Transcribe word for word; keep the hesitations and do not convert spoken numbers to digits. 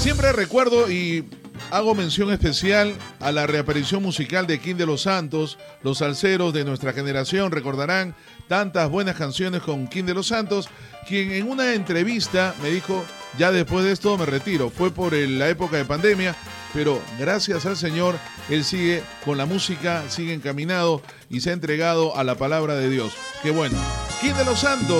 Siempre recuerdo y hago mención especial a la reaparición musical de King de los Santos. Los salseros de nuestra generación recordarán tantas buenas canciones con King de los Santos, quien en una entrevista me dijo: ya después de esto me retiro. Fue por el, la época de pandemia, pero gracias al Señor, él sigue con la música, sigue encaminado y se ha entregado a la palabra de Dios. Qué bueno. King de los Santos.